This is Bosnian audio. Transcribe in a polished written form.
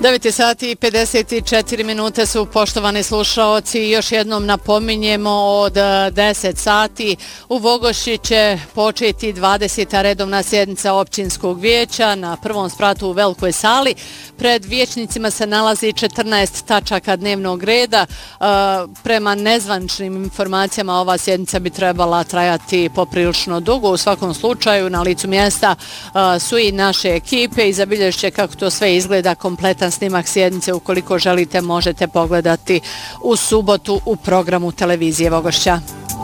9 sati i 54 minute su, poštovani slušaoci. Još jednom napominjemo, od 10 sati u Vogošći će početi 20. redovna sjednica općinskog vijeća na prvom spratu u velikoj sali. Pred vijećnicima se nalazi 14 tačaka dnevnog reda. Prema nezvaničnim informacijama ova sjednica bi trebala trajati poprilično dugo. U svakom slučaju na licu mjesta su i naše ekipe i zabilježit će kako to sve izgleda. Kompletan snimak sjednice, ukoliko želite, možete pogledati u subotu u programu televizije Vogošća.